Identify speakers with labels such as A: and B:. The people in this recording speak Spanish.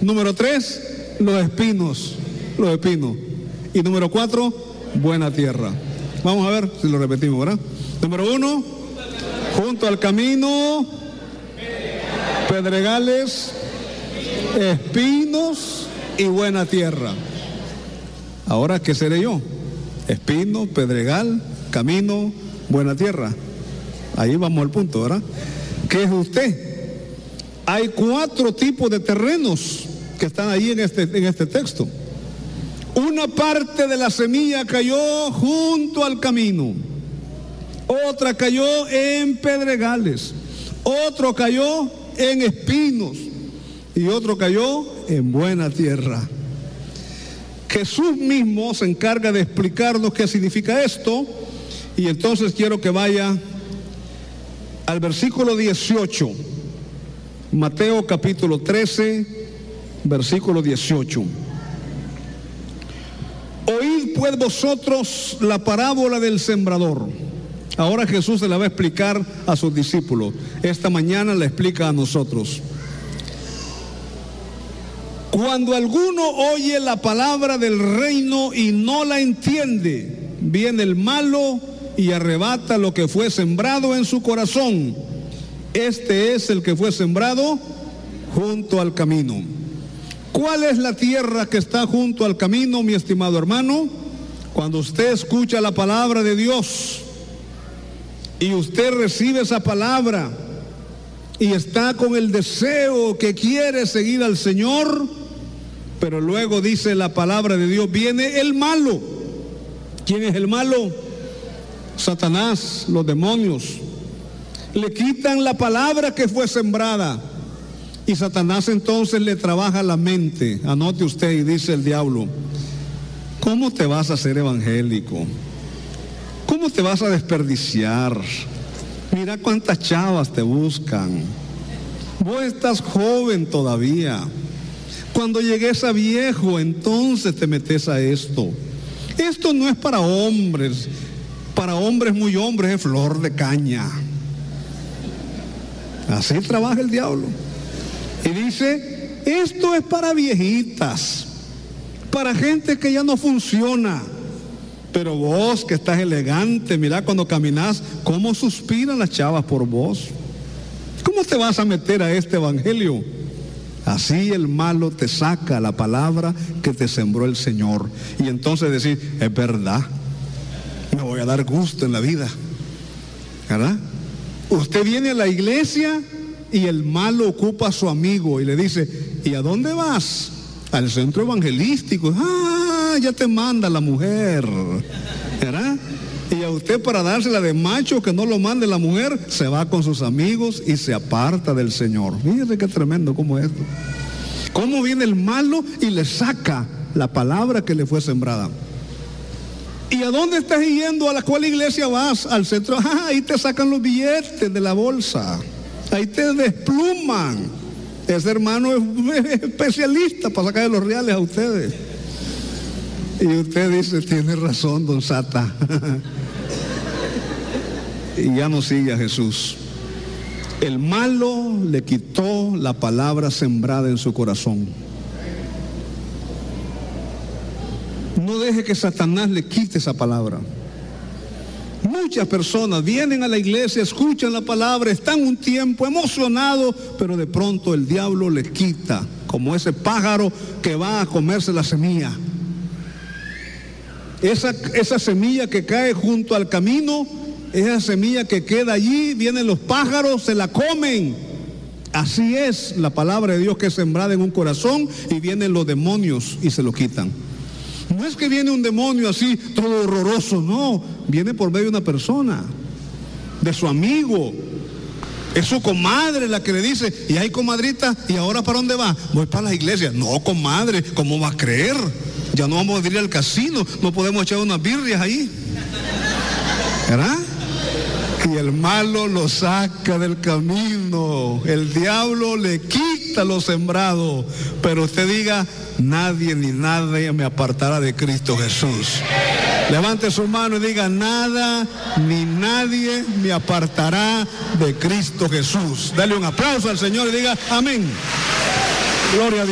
A: Número 3, los espinos. Y número 4, buena tierra. Vamos a ver si lo repetimos, ¿verdad? Número 1, junto al camino, pedregales, espinos y buena tierra. Ahora, ¿qué seré yo? Espino, pedregal, camino, buena tierra. Ahí vamos al punto, ¿verdad? ¿Qué es usted? Hay 4 tipos de terrenos que están ahí en este texto. Una parte de la semilla cayó junto al camino, otra cayó en pedregales, otro cayó en espinos y otro cayó en buena tierra. Jesús mismo se encarga de explicarnos qué significa esto, y entonces quiero que vaya al versículo 18, Mateo capítulo 13, versículo 18. Oíd pues vosotros la parábola del sembrador. Ahora Jesús se la va a explicar a sus discípulos. Esta mañana la explica a nosotros. Cuando alguno oye la palabra del reino y no la entiende, viene el malo y arrebata lo que fue sembrado en su corazón. Este es el que fue sembrado junto al camino. ¿Cuál es la tierra que está junto al camino, mi estimado hermano? Cuando usted escucha la palabra de Dios y usted recibe esa palabra y está con el deseo que quiere seguir al Señor, pero luego dice la palabra de Dios, viene el malo. ¿Quién es el malo? Satanás, los demonios. Le quitan la palabra que fue sembrada. Y Satanás entonces le trabaja la mente. Anote usted, y dice el diablo, ¿cómo te vas a hacer evangélico? ¿Cómo te vas a desperdiciar? Mira cuántas chavas te buscan. Vos estás joven todavía. Cuando llegues a viejo, entonces te metes a esto. Esto no es para hombres. Para hombres muy hombres es flor de caña. Así trabaja el diablo. Y dice, esto es para viejitas, para gente que ya no funciona. Pero vos que estás elegante, mirá cuando caminas, cómo suspiran las chavas por vos. ¿Cómo te vas a meter a este evangelio? Así el malo te saca la palabra que te sembró el Señor. Y entonces decir, es verdad, me voy a dar gusto en la vida, ¿verdad? Usted viene a la iglesia y el malo ocupa a su amigo y le dice, ¿y a dónde vas? Al centro evangelístico. Ah, ya te manda la mujer, ¿verdad? Y a usted, para dársela de macho que no lo mande la mujer, se va con sus amigos y se aparta del Señor. Fíjese qué tremendo como esto. Cómo viene el malo y le saca la palabra que le fue sembrada. ¿Y a dónde estás yendo? ¿A la cual iglesia vas? Al centro. Ah, ahí te sacan los billetes de la bolsa. Ahí te despluman. Ese hermano es especialista para sacar de los reales a ustedes. Y usted dice, tiene razón, don Sata. Y ya no sigue a Jesús. El malo le quitó la palabra sembrada en su corazón. No deje que Satanás le quite esa palabra. Muchas personas vienen a la iglesia, escuchan la palabra, están un tiempo emocionados, pero de pronto el diablo les quita, como ese pájaro que va a comerse la semilla. Esa semilla que cae junto al camino, esa semilla que queda allí, vienen los pájaros, se la comen. Así es la palabra de Dios que es sembrada en un corazón, y vienen los demonios y se lo quitan. No es que viene un demonio así, todo horroroso, no. Viene por medio de una persona, de su amigo. Es su comadre la que le dice, y hay comadrita, ¿y ahora para dónde va? Voy para la iglesia. No, comadre, ¿cómo va a creer? Ya no vamos a ir al casino, no podemos echar unas birrias ahí, ¿verdad? Y el malo lo saca del camino, el diablo le quita lo sembrado, pero usted diga, nadie ni nadie me apartará de Cristo Jesús. Levante su mano y diga, nada ni nadie me apartará de Cristo Jesús. Dale un aplauso al Señor y diga, amén. Gloria a Dios.